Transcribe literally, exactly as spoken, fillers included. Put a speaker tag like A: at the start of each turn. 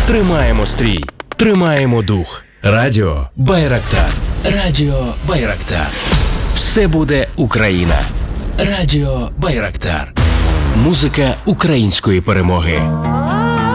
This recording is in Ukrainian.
A: Тримаємо стрій, тримаємо дух. Радіо Байрактар. Радіо Байрактар. Все буде Україна. Радіо Байрактар. Музика української перемоги.